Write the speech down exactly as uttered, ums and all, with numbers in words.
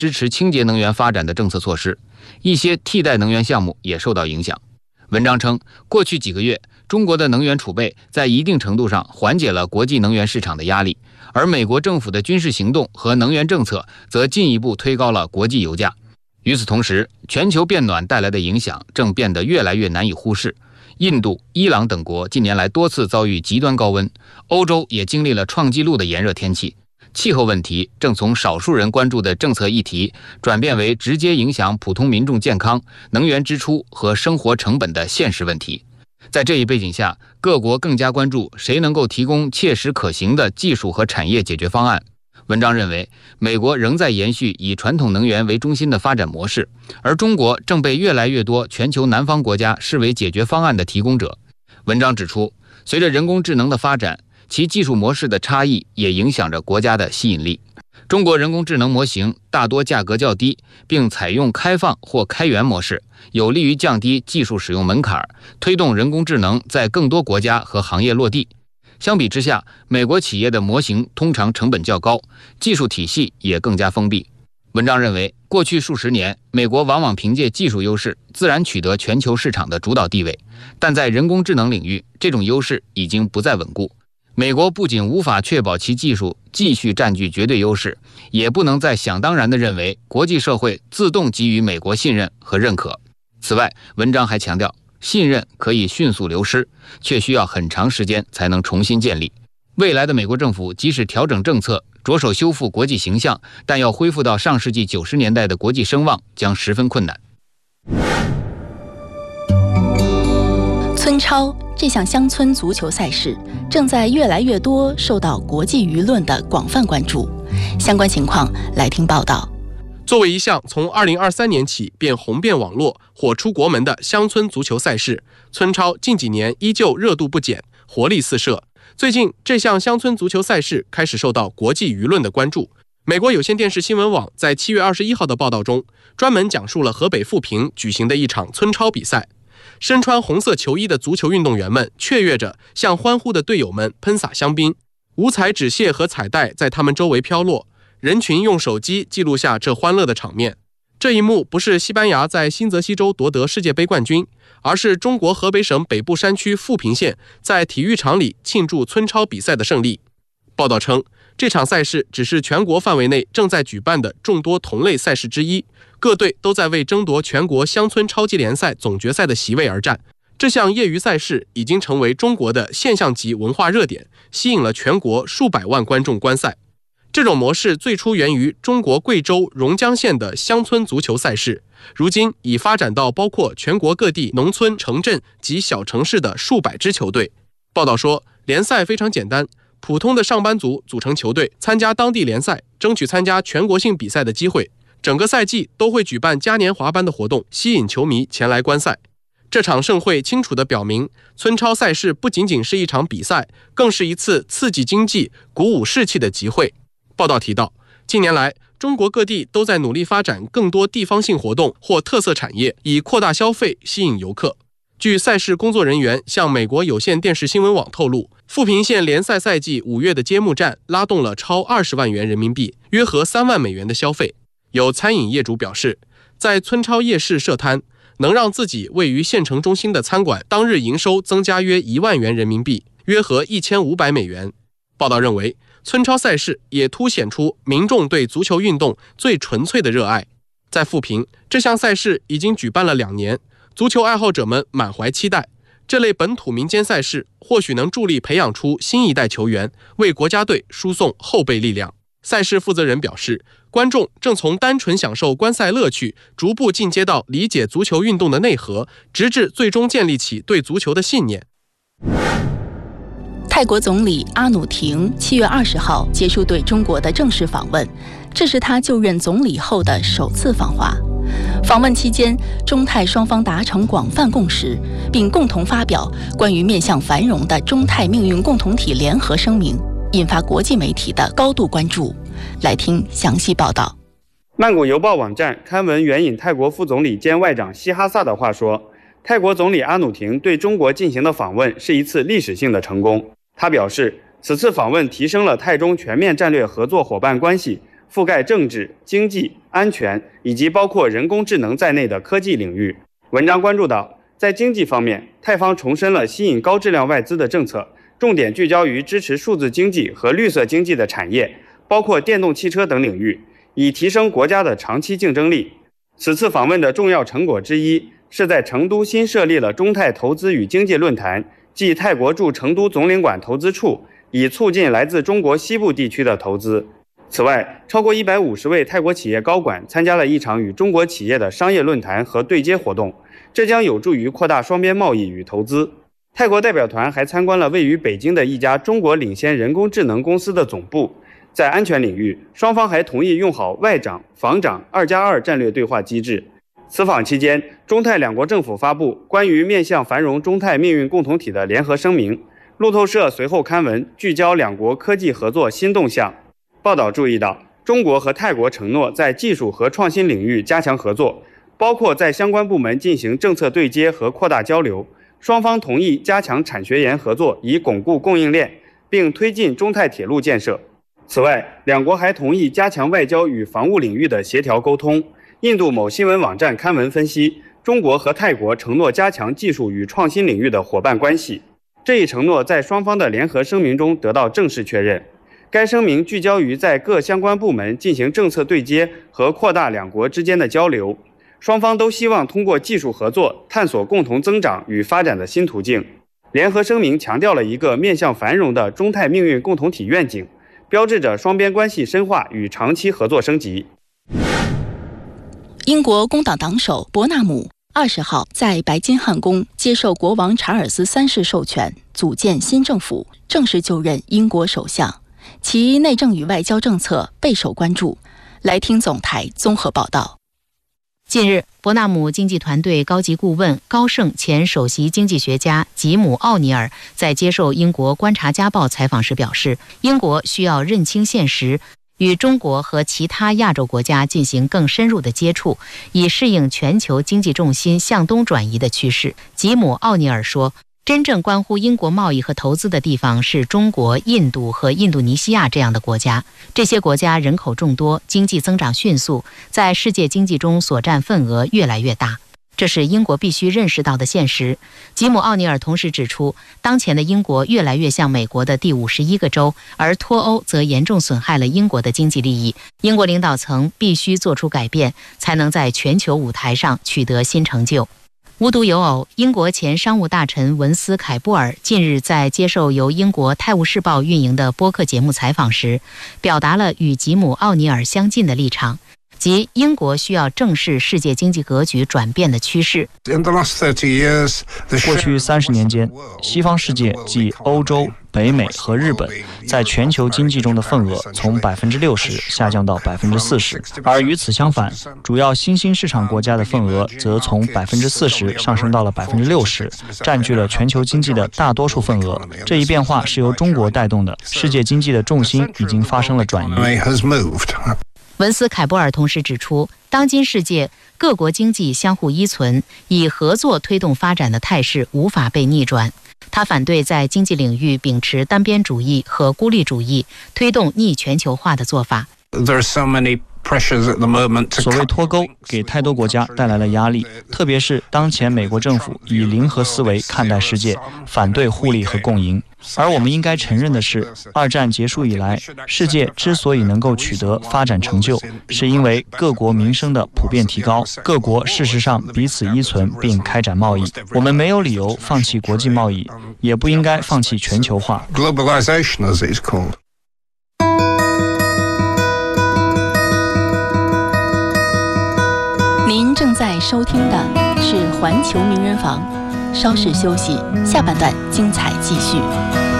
支持清洁能源发展的政策措施，一些替代能源项目也受到影响。文章称，过去几个月，中国的能源储备在一定程度上缓解了国际能源市场的压力，而美国政府的军事行动和能源政策则进一步推高了国际油价。与此同时，全球变暖带来的影响正变得越来越难以忽视。印度、伊朗等国近年来多次遭遇极端高温，欧洲也经历了创纪录的炎热天气。气候问题正从少数人关注的政策议题转变为直接影响普通民众健康、能源支出和生活成本的现实问题。在这一背景下，各国更加关注谁能够提供切实可行的技术和产业解决方案。文章认为，美国仍在延续以传统能源为中心的发展模式，而中国正被越来越多全球南方国家视为解决方案的提供者。文章指出，随着人工智能的发展，其技术模式的差异也影响着国家的吸引力。中国人工智能模型大多价格较低，并采用开放或开源模式，有利于降低技术使用门槛，推动人工智能在更多国家和行业落地。相比之下，美国企业的模型通常成本较高，技术体系也更加封闭。文章认为，过去数十年，美国往往凭借技术优势自然取得全球市场的主导地位，但在人工智能领域，这种优势已经不再稳固。美国不仅无法确保其技术继续占据绝对优势，也不能再想当然地认为国际社会自动给予美国信任和认可。此外，文章还强调，信任可以迅速流失，却需要很长时间才能重新建立。未来的美国政府即使调整政策，着手修复国际形象，但要恢复到上世纪九十年代的国际声望将十分困难。 村超这项乡村足球赛事正在越来越多受到国际舆论的广泛关注。相关情况来听报道。 作为一项从二零二三年起便红遍网络、火出国门的乡村足球赛事，村超近几年依旧热度不减，活力四射。最近，这项乡村足球赛事开始受到国际舆论的关注。美国有线电视新闻网在七月二十一号的报道中，专门讲述了河北富平举行的一场村超比赛。身穿红色球衣的足球运动员们雀跃着向欢呼的队友们喷洒香槟，五彩纸屑和彩带在他们周围飘落，人群用手机记录下这欢乐的场面。这一幕不是西班牙在新泽西州夺得世界杯冠军，而是中国河北省北部山区富平县在体育场里庆祝村超比赛的胜利。报道称，这场赛事只是全国范围内正在举办的众多同类赛事之一，各队都在为争夺全国乡村超级联赛总决赛的席位而战。这项业余赛事已经成为中国的现象级文化热点，吸引了全国数百万观众观赛。这种模式最初源于中国贵州榕江县的乡村足球赛事，如今已发展到包括全国各地农村、城镇及小城市的数百支球队。报道说，联赛非常简单，普通的上班族组成球队，参加当地联赛，争取参加全国性比赛的机会。整个赛季都会举办嘉年华般的活动，吸引球迷前来观赛。这场盛会清楚地表明，村超赛事不仅仅是一场比赛，更是一次刺激经济、鼓舞士气的集会。报道提到，近年来，中国各地都在努力发展更多地方性活动或特色产业，以扩大消费，吸引游客。据赛事工作人员向美国有线电视新闻网透露，富平县联赛赛季五月的揭幕战拉动了超二十万元人民币，约合三万美元的消费。有餐饮业主表示，在村超夜市设摊，能让自己位于县城中心的餐馆当日营收增加约一万元人民币，约合一千五百美元。报道认为，村超赛事也凸显出民众对足球运动最纯粹的热爱。在富平，这项赛事已经举办了两年，足球爱好者们满怀期待。这类本土民间赛事或许能助力培养出新一代球员，为国家队输送后备力量。赛事负责人表示，观众正从单纯享受观赛乐趣，逐步进阶到理解足球运动的内核，直至最终建立起对足球的信念。 泰国总理阿努廷七月二十号结束对中国的正式访问，这是他就任总理后的首次访华。访问期间，中泰双方达成广泛共识，并共同发表关于面向繁荣的中泰命运共同体联合声明，引发国际媒体的高度关注。来听详细报道。 曼谷邮报网站刊文援引泰国副总理兼外长希哈萨的话说，泰国总理阿努廷对中国进行的访问是一次历史性的成功。他表示，此次访问提升了泰中全面战略合作伙伴关系， 覆盖政治、经济、安全以及包括人工智能在内的科技领域。文章关注到，在经济方面，泰方重申了吸引高质量外资的政策，重点聚焦于支持数字经济和绿色经济的产业，包括电动汽车等领域，以提升国家的长期竞争力。此次访问的重要成果之一，是在成都新设立了中泰投资与经济论坛，即泰国驻成都总领馆投资处，以促进来自中国西部地区的投资。此外，超过一百五十位泰国企业高管参加了一场与中国企业的商业论坛和对接活动，这将有助于扩大双边贸易与投资。泰国代表团还参观了位于北京的一家中国领先人工智能公司的总部。在安全领域，双方还同意用好外长、防长二加二战略对话机制。此访期间，中泰两国政府发布关于面向繁荣中泰命运共同体的联合声明。路透社随后刊文，聚焦两国科技合作新动向。报道注意到，中国和泰国承诺在技术和创新领域加强合作，包括在相关部门进行政策对接和扩大交流。双方同意加强产学研合作，以巩固供应链，并推进中泰铁路建设。此外，两国还同意加强外交与防务领域的协调沟通。印度某新闻网站刊文分析，中国和泰国承诺加强技术与创新领域的伙伴关系。这一承诺在双方的联合声明中得到正式确认。该声明聚焦于在各相关部门进行政策对接和扩大两国之间的交流。双方都希望通过技术合作，探索共同增长与发展的新途径。联合声明强调了一个面向繁荣的中泰命运共同体愿景，标志着双边关系深化与长期合作升级。 英国工党党首伯纳姆二十号在白金汉宫接受国王查尔斯三世授权，组建新政府，正式就任英国首相，其内政与外交政策备受关注。来听总台综合报道。 近日，伯纳姆经济团队高级顾问高盛前首席经济学家吉姆·奥尼尔在接受英国《观察家报》采访时表示，英国需要认清现实，与中国和其他亚洲国家进行更深入的接触，以适应全球经济重心向东转移的趋势。吉姆·奥尼尔说，真正关乎英国贸易和投资的地方是中国、印度和印度尼西亚这样的国家。这些国家人口众多，经济增长迅速，在世界经济中所占份额越来越大，这是英国必须认识到的现实。吉姆·奥尼尔同时指出，当前的英国越来越像美国的第五十一个州，而脱欧则严重损害了英国的经济利益。英国领导层必须做出改变，才能在全球舞台上取得新成就。无独有偶，英国前商务大臣文斯凯布尔近日在接受由英国《泰晤士报》运营的播客节目采访时，表达了与吉姆·奥尼尔相近的立场，即英国需要正视世界经济格局转变的趋势。 过去三十年间，西方世界即欧洲、北美和日本在全球经济中的份额从百分之六十下降到百分之四十，而与此相反，主要新兴市场国家的份额则从百分之四十上升到了百分之六十，占据了全球经济的大多数份额。这一变化是由中国带动的，世界经济的重心已经发生了转移。 文斯凯布尔同时指出，当今世界各国经济相互依存，以合作推动发展的态势无法被逆转。他反对在经济领域秉持单边主义和孤立主义，推动逆全球化的做法。 所谓脱钩给太多国家带来了压力，特别是当前美国政府以零和思维看待世界，反对互利和共赢。而我们应该承认的是，二战结束以来，世界之所以能够取得发展成就，是因为各国民生的普遍提高，各国事实上彼此依存并开展贸易。我们没有理由放弃国际贸易，也不应该放弃全球化。 您正在收听的是环球名人房，稍事休息，下半段精彩继续。